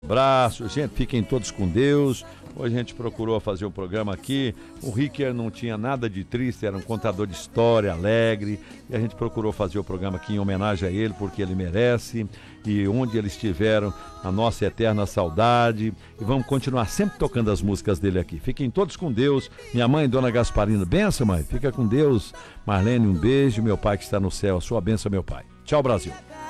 Abraço, gente, fiquem todos com Deus. Hoje a gente procurou fazer um programa aqui. O Ricker não tinha nada de triste, era um contador de história, alegre. E a gente procurou fazer o programa aqui em homenagem a ele, porque ele merece. E onde eles estiveram, a nossa eterna saudade. E vamos continuar sempre tocando as músicas dele aqui. Fiquem todos com Deus. Minha mãe, Dona Gasparina, benção, mãe. Fica com Deus. Marlene, um beijo. Meu pai que está no céu, a sua benção, meu pai. Tchau, Brasil.